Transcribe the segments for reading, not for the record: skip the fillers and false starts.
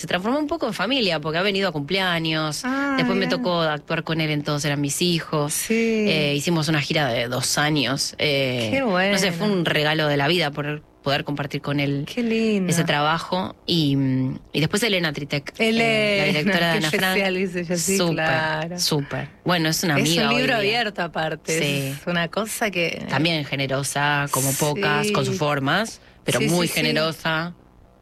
se transformó un poco en familia, porque ha venido a cumpleaños. Después me tocó actuar con él en Todos eran mis hijos. Sí. Hicimos una gira de 2 años. Qué bueno. No sé, fue un regalo de la vida poder compartir con él Qué lindo. ese trabajo. Y después Elena Tritek, la directora de Ana Frank. Especial, dice ella, sí, claro. Súper. Bueno, es una amiga. Es un libro hoy día. abierto aparte. Sí. Es una cosa que... También generosa, como pocas, con sus formas, pero muy generosa.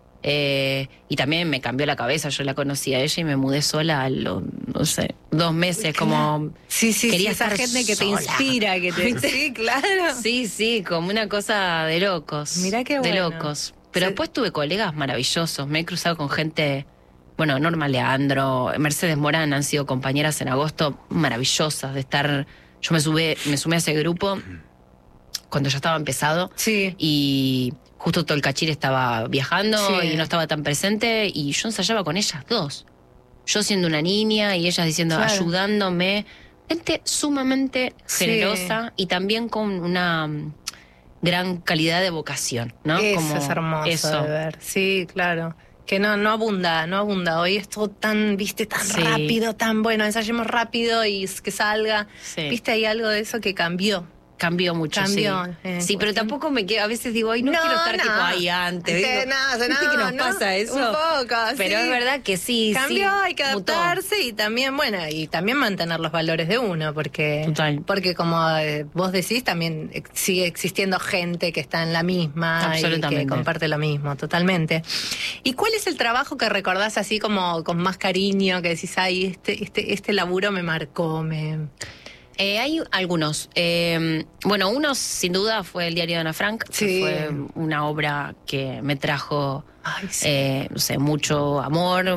Y también me cambió la cabeza. Yo la conocí a ella y me mudé sola a los, no sé, 2 meses, como quería esa estar gente que sola. te inspira, que te... Sí, claro. Sí, como una cosa de locos. Mirá qué bueno. De locos. Pero después tuve colegas maravillosos. Me he cruzado con gente, bueno, Norma Leandro, Mercedes Morán, han sido compañeras en agosto maravillosas de estar. Yo me sumé a ese grupo cuando ya estaba empezado. Sí. Y justo Tolcachir estaba viajando y no estaba tan presente, y yo ensayaba con ellas 2. Yo siendo una niña y ellas diciendo, ayudándome. Gente sumamente generosa y también con una gran calidad de vocación, ¿no? Eso es hermoso de ver. Sí, claro. Que no abunda. Hoy es todo tan, tan rápido, tan bueno, ensayemos rápido y que salga. Sí. Viste, hay algo de eso que cambió. Cambió mucho, sí, pero tampoco me quedo, a veces digo, ay, no quiero estar tipo ahí antes. ¿Viste que nos pasa eso? Un poco, pero es verdad que sí. Cambió, hay que adaptarse y también, mantener los valores de uno, porque como vos decís, también sigue existiendo gente que está en la misma y que comparte lo mismo, totalmente. ¿Y cuál es el trabajo que recordás así como con más cariño, que decís, ay, este laburo me marcó, hay algunos. Bueno, uno sin duda fue el diario de Ana Frank, que fue una obra que me trajo no sé, mucho amor,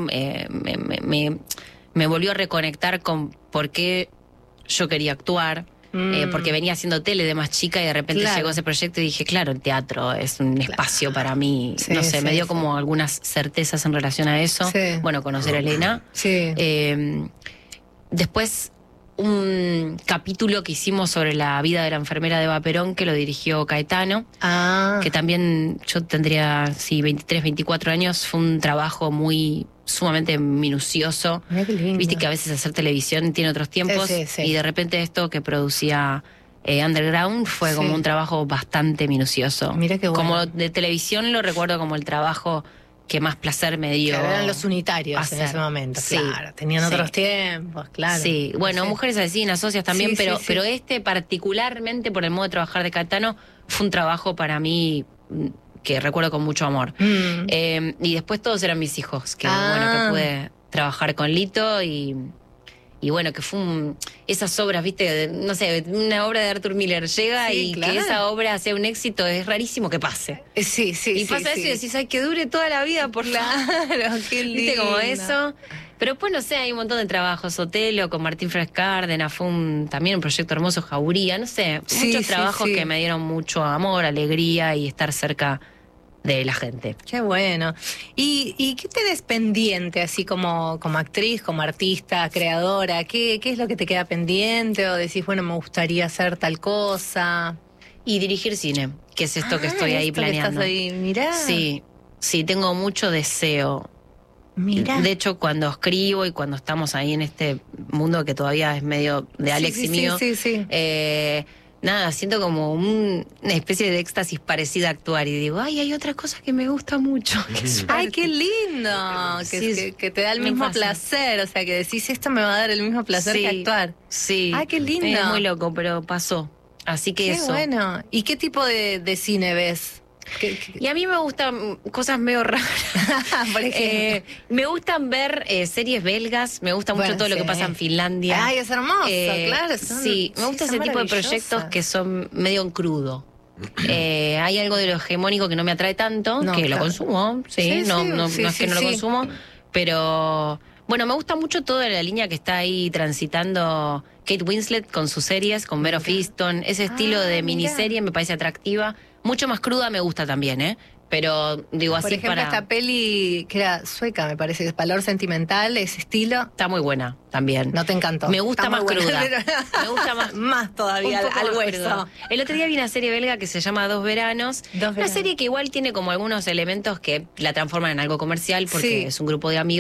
me volvió a reconectar con por qué yo quería actuar, porque venía haciendo tele de más chica y de repente llegó ese proyecto y dije, claro, el teatro es un espacio para mí. No sé, me dio como algunas certezas en relación a eso. Bueno, conocer a Elena. Después, un capítulo que hicimos sobre la vida de la enfermera de Eva Perón, que lo dirigió Caetano, que también yo tendría 23, 24 años. Fue un trabajo sumamente minucioso. Viste que a veces hacer televisión tiene otros tiempos, y de repente esto que producía Underground fue como un trabajo bastante minucioso. Mira qué bueno. Como de televisión lo recuerdo como el trabajo que más placer me dio. Claro, eran los unitarios en ese momento, claro. Tenían otros tiempos, claro. Sí, bueno, Mujeres Asesinas, Socias también, pero particularmente por el modo de trabajar de Caetano, fue un trabajo para mí que recuerdo con mucho amor. Y después Todos eran mis hijos, que que pude trabajar con Lito y bueno, que fue esas obras, viste, no sé, una obra de Arthur Miller llega que esa obra sea un éxito, es rarísimo que pase. Y pasa eso y decís, ay, que dure toda la vida, por Claro, qué lindo. Viste, como eso. Pero después, no sé, hay un montón de trabajos. Otelo con Martín Frescárdenas fue también un proyecto hermoso. Jauría, no sé, muchos trabajos que me dieron mucho amor, alegría y estar cerca de la gente. Qué bueno. ¿Y qué te des pendiente, así como actriz, como artista, creadora? ¿Qué es lo que te queda pendiente? ¿O decís, bueno, me gustaría hacer tal cosa? Y dirigir cine, que es esto que estoy ahí planeando. Que estás ahí, mirá. Sí, tengo mucho deseo. Mirá. De hecho, cuando escribo y cuando estamos ahí en este mundo que todavía es medio de Alex y mío, nada, siento como una especie de éxtasis parecida a actuar y digo, ay, hay otra cosa que me gusta mucho. Ay, qué lindo, que te da el mismo placer, o sea, que decís, esto me va a dar el mismo placer que actuar. Sí. Ay, qué lindo. Es muy loco, pero pasó. Así que eso. Qué bueno. ¿Y qué tipo de cine ves? Y a mí me gustan cosas medio raras. Por ejemplo. Me gustan ver series belgas, me gusta mucho todo lo que pasa en Finlandia. Ay, es hermoso, claro. Me gusta ese tipo de proyectos que son medio en crudo. Hay algo de lo hegemónico que no me atrae tanto, que lo consumo, no es que no lo consumo, pero bueno, me gusta mucho toda la línea que está ahí transitando Kate Winslet con sus series, con Mare of Easttown. Ese estilo de miniserie me parece atractiva. Mucho más cruda me gusta también, pero digo así. Por ejemplo, esta peli que era sueca, me parece, es Valor Sentimental, ese estilo. Está muy buena también. No te encantó. Me gusta más cruda. Me gusta más todavía al hueso. El otro día vi una serie belga que se llama Dos Veranos. Una serie que igual tiene como algunos elementos que la transforman en algo comercial porque es un grupo de amigos